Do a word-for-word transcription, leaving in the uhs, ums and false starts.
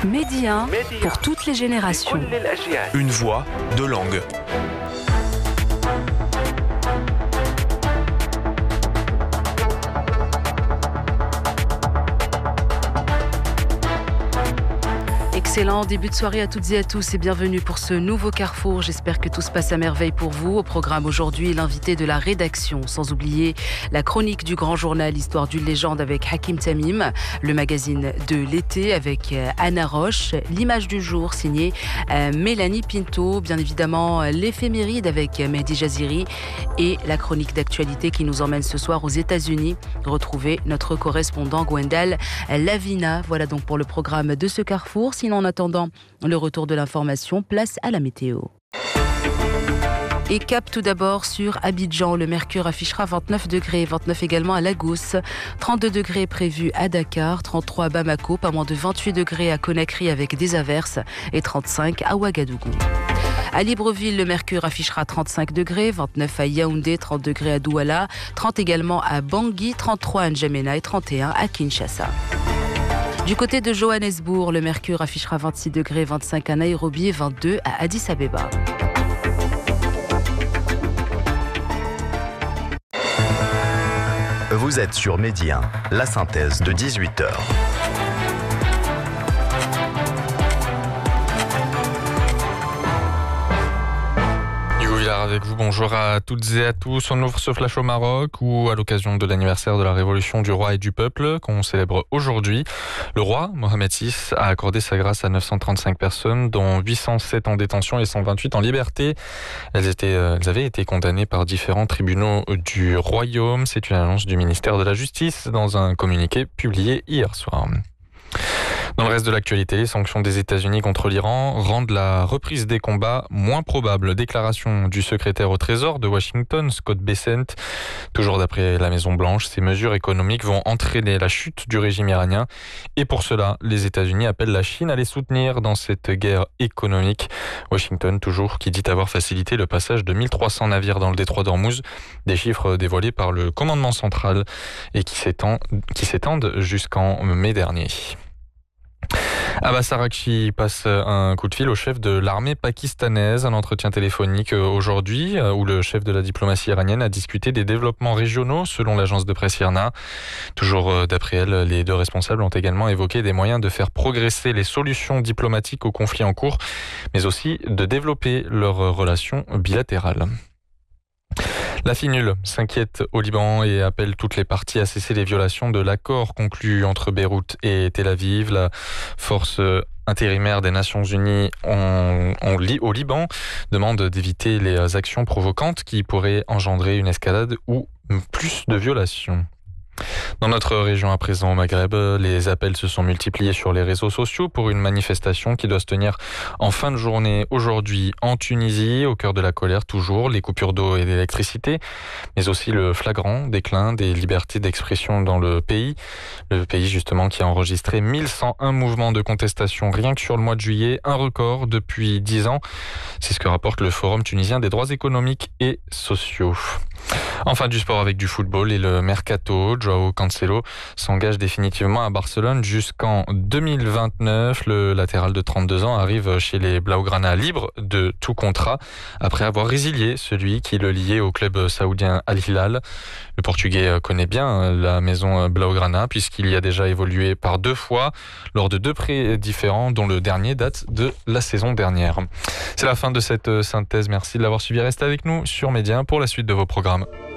Medi un pour toutes les générations. Une voix, deux langues. Excellent début de soirée à toutes et à tous et bienvenue pour ce nouveau Carrefour. J'espère que tout se passe à merveille pour vous. Au programme aujourd'hui, l'invité de la rédaction, sans oublier la chronique du grand journal Histoire d'une légende avec Hakim Tamim, le magazine de l'été avec Anna Roche, l'image du jour signée Mélanie Pinto, bien évidemment l'éphéméride avec Mehdi Jaziri et la chronique d'actualité qui nous emmène ce soir aux États-Unis. Retrouvez notre correspondant Gwendal Lavina. Voilà donc pour le programme de ce Carrefour. Sinon, en attendant le retour de l'information, place à la météo. Et cap tout d'abord sur Abidjan. Le mercure affichera vingt-neuf degrés, vingt-neuf également à Lagos, trente-deux degrés prévus à Dakar, trente-trois à Bamako, pas moins de vingt-huit degrés à Conakry avec des averses et trente-cinq à Ouagadougou. À Libreville, le mercure affichera trente-cinq degrés, vingt-neuf à Yaoundé, trente degrés à Douala, trente également à Bangui, trente-trois à N'Djamena et trente et un à Kinshasa. Du côté de Johannesburg, le mercure affichera vingt-six degrés, vingt-cinq à Nairobi et vingt-deux à Addis Abeba. Vous êtes sur Medi un, la synthèse de dix-huit heures. Avec vous, bonjour à toutes et à tous. On ouvre ce flash au Maroc où, à l'occasion de l'anniversaire de la révolution du roi et du peuple qu'on célèbre aujourd'hui, le roi Mohamed six a accordé sa grâce à neuf cent trente-cinq personnes, dont huit cent sept en détention et cent vingt-huit en liberté. Elles, étaient, elles avaient été condamnées par différents tribunaux du royaume. C'est une annonce du ministère de la Justice dans un communiqué publié hier soir. Dans le reste de l'actualité, les sanctions des États-Unis contre l'Iran rendent la reprise des combats moins probable. Déclaration du secrétaire au Trésor de Washington, Scott Bessent. Toujours d'après la Maison-Blanche, ces mesures économiques vont entraîner la chute du régime iranien. Et pour cela, les États-Unis appellent la Chine à les soutenir dans cette guerre économique. Washington, toujours, qui dit avoir facilité le passage de mille trois cents navires dans le détroit d'Ormuz. Des chiffres dévoilés par le commandement central et qui s'étendent, qui s'étendent jusqu'en mai dernier. Abbas Araghchi passe un coup de fil au chef de l'armée pakistanaise. Un entretien téléphonique aujourd'hui où le chef de la diplomatie iranienne a discuté des développements régionaux selon l'agence de presse I R N A. Toujours d'après elle, les deux responsables ont également évoqué des moyens de faire progresser les solutions diplomatiques aux conflits en cours, mais aussi de développer leurs relations bilatérales. La FINUL s'inquiète au Liban et appelle toutes les parties à cesser les violations de l'accord conclu entre Beyrouth et Tel Aviv. La force intérimaire des Nations Unies en, en, au Liban demande d'éviter les actions provocantes qui pourraient engendrer une escalade ou plus de violations. Dans notre région à présent au Maghreb, les appels se sont multipliés sur les réseaux sociaux pour une manifestation qui doit se tenir en fin de journée aujourd'hui en Tunisie, au cœur de la colère toujours, les coupures d'eau et d'électricité, mais aussi le flagrant déclin des libertés d'expression dans le pays. Le pays justement qui a enregistré mille cent un mouvements de contestation rien que sur le mois de juillet, un record depuis dix ans. C'est ce que rapporte le Forum tunisien des droits économiques et sociaux. Enfin du sport avec du football et le Mercato. Joao Cancelo s'engage définitivement à Barcelone jusqu'en deux mille vingt-neuf. Le latéral de trente-deux ans arrive chez les Blaugrana libre de tout contrat après avoir résilié celui qui le liait au club saoudien Al Hilal. Le Portugais connaît bien la maison Blaugrana puisqu'il y a déjà évolué par deux fois lors de deux prêts différents dont le dernier date de la saison dernière. C'est la fin de cette synthèse. Merci de l'avoir suivi. Restez avec nous sur Medi un pour la suite de vos programmes.